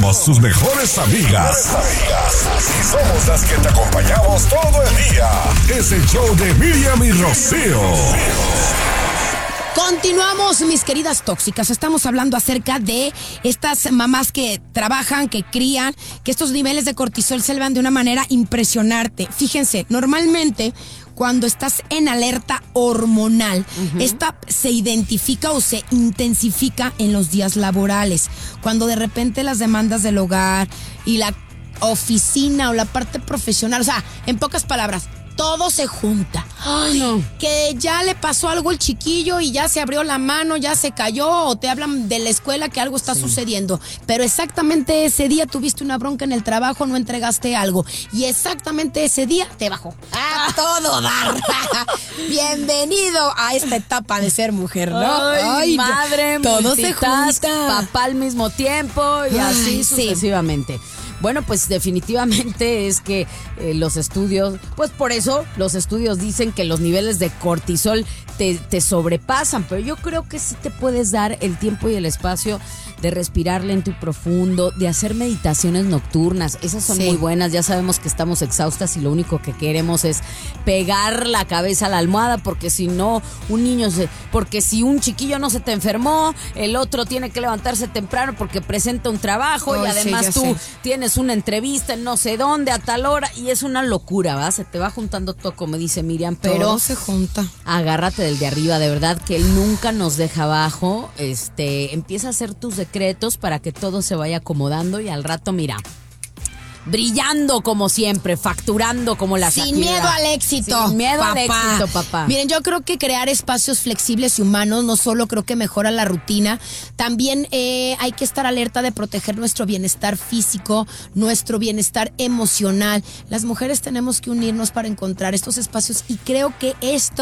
Somos sus mejores amigas. Y somos las que te acompañamos todo el día. Es el show de Miriam y Rocío. Continuamos, mis queridas tóxicas. Estamos hablando acerca de estas mamás que trabajan, que crían, que estos niveles de cortisol se elevan de una manera impresionante. Fíjense, normalmente cuando estás en alerta hormonal, esta se identifica o se intensifica en los días laborales. Cuando de repente las demandas del hogar y la oficina o la parte profesional, o sea, en pocas palabras, todo se junta. Ay, no. Que ya le pasó algo al chiquillo y ya se abrió la mano, ya se cayó, o te hablan de la escuela que algo está sucediendo. Pero exactamente ese día tuviste una bronca en el trabajo, no entregaste algo. Y exactamente ese día te bajó. ¡A todo dar! Bienvenido a esta etapa de ser mujer, ¿no? Ay, madre, todo se junta. Papá al mismo tiempo y así sucesivamente. Bueno, pues definitivamente es que los estudios, pues por eso los estudios dicen que los niveles de cortisol te sobrepasan, pero yo creo que sí te puedes dar el tiempo y el espacio de respirar lento y profundo, de hacer meditaciones nocturnas. Esas son muy buenas. Ya sabemos que estamos exhaustas y lo único que queremos es pegar la cabeza a la almohada, porque si no, porque si un chiquillo no se te enfermó, el otro tiene que levantarse temprano porque presenta un trabajo y además tú tienes una entrevista en no sé dónde a tal hora y es una locura, ¿va? Se te va juntando todo, como dice Miriam, pero todo se junta. Agárrate del de arriba, de verdad que él nunca nos deja abajo. Empieza a hacer tus decretos para que todo se vaya acomodando y al rato, mira, brillando como siempre, facturando como la Shakira. Sin miedo al éxito. Sin miedo papá. al éxito, papá. Miren, yo creo que crear espacios flexibles y humanos no solo creo que mejora la rutina, también hay que estar alerta de proteger nuestro bienestar físico, nuestro bienestar emocional. Las mujeres tenemos que unirnos para encontrar estos espacios y creo que esto